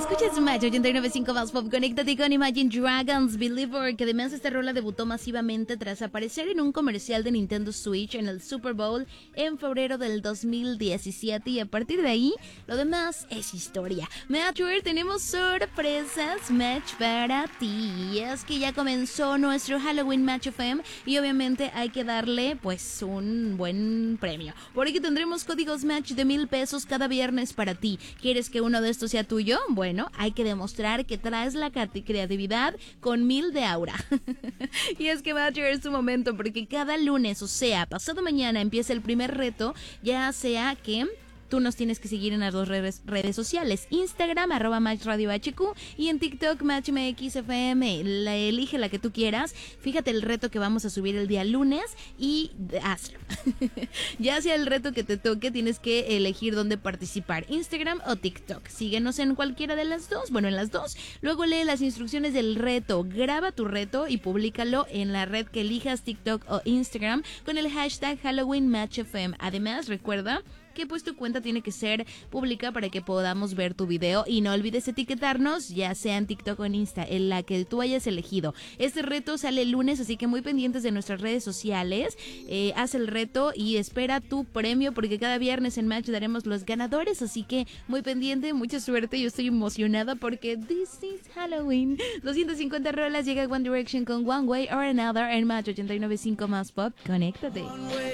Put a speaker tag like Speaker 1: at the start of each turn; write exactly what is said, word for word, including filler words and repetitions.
Speaker 1: Escuchas Match ochenta y nueve punto cinco más Pop. Conéctate con Imagine Dragons Believer, que además esta rola debutó masivamente tras aparecer en un comercial de Nintendo Switch en el Super Bowl en febrero del dos mil diecisiete, y a partir de ahí lo demás es historia. Matcher, tenemos sorpresas Match para ti. Es que ya comenzó nuestro Halloween Match F M y obviamente hay que darle pues un buen premio. Por aquí tendremos códigos Match de mil pesos cada viernes para ti. ¿Quieres que uno de estos sea tuyo? Bueno, hay que demostrar que traes la creatividad con mil de aura. Y es que Matcher es tu momento, porque cada lunes, o sea, pasado mañana, empieza el primer reto, ya sea que tú nos tienes que seguir en las dos redes, redes sociales: Instagram, arroba Match Radio H Q, y en TikTok, Match M X F M. La, elige la que tú quieras. Fíjate el reto que vamos a subir el día lunes y hazlo. Ya sea el reto que te toque, tienes que elegir dónde participar: Instagram o TikTok. Síguenos en cualquiera de las dos, bueno, en las dos. Luego lee las instrucciones del reto, graba tu reto y públicalo en la red que elijas, TikTok o Instagram, con el hashtag Halloween Match F M. Además, recuerda que pues tu cuenta tiene que ser pública para que podamos ver tu video, y no olvides etiquetarnos, ya sea en TikTok o en Insta, en la que tú hayas elegido. Este reto sale el lunes, así que muy pendientes de nuestras redes sociales. Eh, haz el reto y espera tu premio, porque cada viernes en Match daremos los ganadores, así que muy pendiente, mucha suerte. Yo estoy emocionada porque this is Halloween. doscientas cincuenta rolas, llega One Direction con One Way or Another en Match ochenta y nueve punto cinco más Pop. Conéctate.